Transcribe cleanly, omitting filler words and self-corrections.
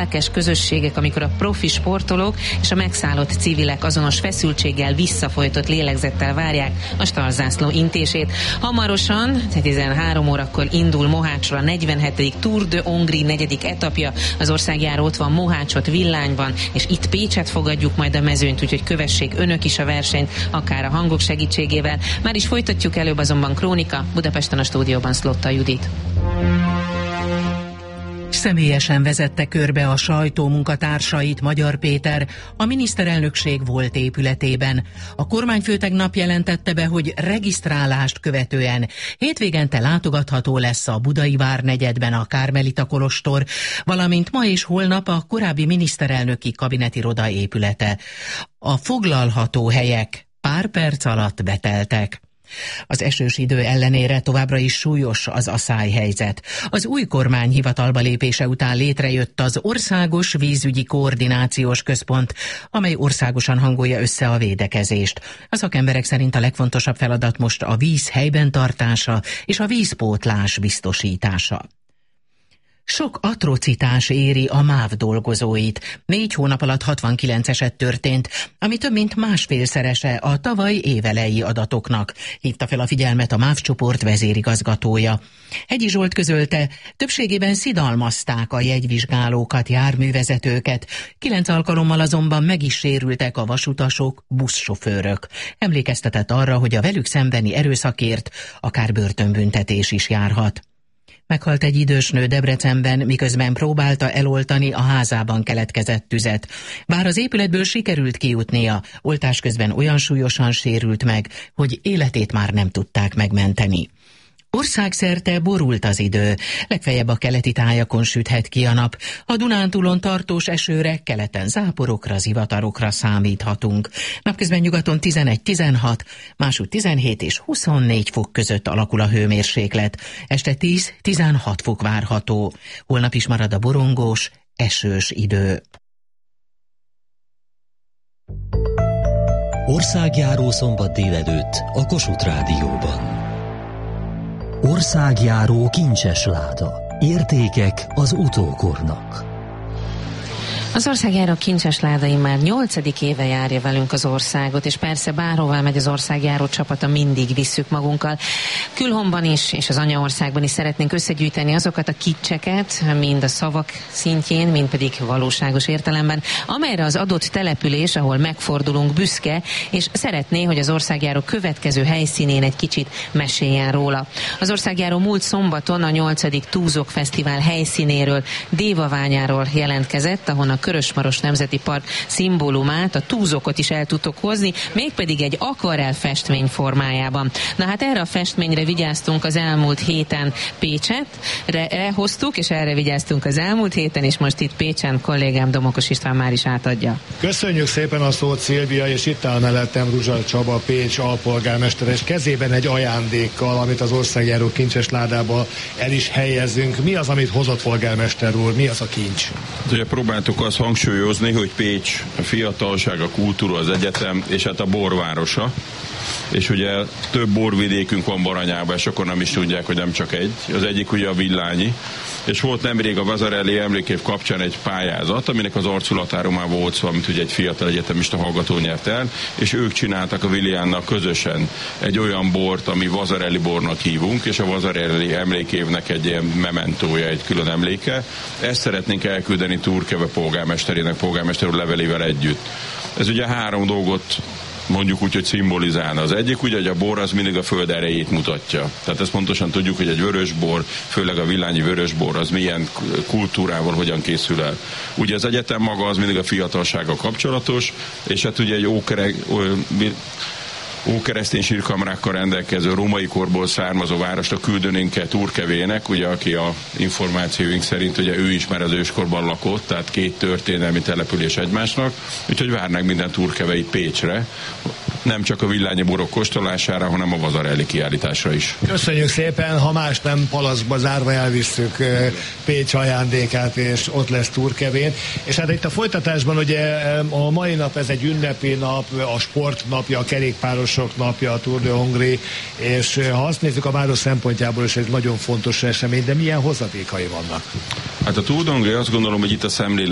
lelkes közösségek, amikor a profi sportolók és a megszállott civilek azonos feszültséggel, visszafolytott lélegzettel várják a startzászló intését. Hamarosan, 13 órakor indul Mohácsra a 47. Tour de Hongrie 4. etapja. Az országjáró ott van Mohácsot Villányban, és itt Pécset fogadjuk majd a mezőnyt, úgyhogy kövessék önök is a versenyt, akár a hangok segítségével. Már is folytatjuk, előbb azonban krónika, Budapesten a stúdióban Szlotta Judit. Személyesen vezette körbe a sajtó munkatársait Magyar Péter a miniszterelnökség volt épületében. A kormányfő tegnap jelentette be, hogy regisztrálást követően hétvégente látogatható lesz a Budai Várnegyedben a Kármelita kolostor, valamint ma és holnap a korábbi miniszterelnöki kabinetiroda épülete. A foglalható helyek pár perc alatt beteltek. Az esős idő ellenére továbbra is súlyos az aszályhelyzet. Az új kormány hivatalba lépése után létrejött az Országos Vízügyi Koordinációs Központ, amely országosan hangolja össze a védekezést. A szakemberek szerint a legfontosabb feladat most a víz helyben tartása és a vízpótlás biztosítása. Sok atrocitás éri a MÁV dolgozóit. 4 hónap alatt 69 eset történt, ami több mint másfélszerese a tavaly évelei adatoknak, hívta fel a figyelmet a MÁV csoport vezérigazgatója. Hegyi Zsolt közölte, többségében szidalmazták a jegyvizsgálókat, járművezetőket, 9 alkalommal azonban meg is sérültek a vasutasok, buszsofőrök. Emlékeztetett arra, hogy a velük szembeni erőszakért akár börtönbüntetés is járhat. Meghalt egy idős nő Debrecenben, miközben próbálta eloltani a házában keletkezett tüzet. Bár az épületből sikerült kijutnia, oltás közben olyan súlyosan sérült meg, hogy életét már nem tudták megmenteni. Országszerte borult az idő, legfeljebb a keleti tájakon süthet ki a nap. A Dunántúlon tartós esőre, keleten záporokra, zivatarokra számíthatunk. Napközben nyugaton 11-16, másút 17 és 24 fok között alakul a hőmérséklet. Este 10-16 fok várható. Holnap is marad a borongós, esős idő. Országjáró szombat délelőtt a Kossuth Rádióban. Országjáró kincses láda. Értékek az utókornak. Az országjáró kincses ládai már 8. éve járja velünk az országot, és persze bárhová megy az országjáró csapata, mindig visszük magunkkal. Külhonban is, és az anyaországban is szeretnénk összegyűjteni azokat a kincseket, mind a szavak szintjén, mind pedig valóságos értelemben, amelyre az adott település, ahol megfordulunk, büszke, és szeretné, hogy az országjáró következő helyszínén egy kicsit meséljen róla. Az országjáró múlt szombaton a 8. Túzok Fesztivál helyszínéről, Dévaványáról jelentkezett, ahol a Körösmaros Nemzeti Park szimbólumát, a túzokot is el tudtok hozni, mégpedig egy akvarell festmény formájában. Na hát erre a festményre vigyáztunk az elmúlt héten Pécsetre hoztuk, és erre vigyáztunk az elmúlt héten, és most itt Pécsen kollégám Domokos István már is átadja. Köszönjük szépen a szót, Szilvia, és itt áll mellettem Ruzsa Csaba, Pécs alpolgármester, és kezében egy ajándékkal, amit az országjáró kincses ládába el is helyezünk. Mi az, amit hozott, polgármester úr? Mi az a kincs? Ugye próbáltuk azt hangsúlyozni, hogy Pécs a fiatalság, a kultúra, az egyetem, és hát a borvárosa. És ugye több borvidékünk van Baranyában, és akkor nem is tudják, hogy nem csak egy. Az egyik ugye a Villányi, és volt nemrég a Vazarelli emlékév kapcsán egy pályázat, aminek az arculatáról már volt szó, amit ugye egy fiatal egyetemista hallgató nyert el, és ők csináltak a Villiánnak közösen egy olyan bort, ami Vazarelli bornak hívunk, és a Vazarelli emlékévnek egy ilyen mementója, egy külön emléke. Ezt szeretnénk elküldeni Turkeve polgármesterének, polgármester úr levelével együtt. Ez ugye 3 dolgot mondjuk úgy, hogy szimbolizálna. Az egyik ugye, hogy a bor az mindig a föld erejét mutatja. Tehát ezt pontosan tudjuk, hogy egy vörösbor, főleg a villányi vörösbor, az milyen kultúrával hogyan készül el. Ugye az egyetem maga az mindig a fiatalsággal kapcsolatos, és hát ugye egy ókeresztény sírkamrákkal rendelkező római korból származó városra küldenénk el Turkevének, ugye, aki a információink szerint ugye ő is már az őskorban lakott, tehát 2 történelmi település egymásnak, úgyhogy várnánk minden turkeveit Pécsre, nem csak a villányi borok kóstolására, hanem a Vazarelli kiállításra is. Köszönjük szépen, ha más nem, palaszba zárva elvisszük Pécs ajándékát, és ott lesz Turkevén. És hát itt a folytatásban ugye a mai nap ez egy ünnepi nap, a sport napja, a kerékpárosok napja, a Tour de Hongrie, és ha azt nézzük a város szempontjából is, ez nagyon fontos esemény, de milyen hozadékai vannak? Hát a Tour de Hongrie, azt gondolom, hogy itt a szemlélet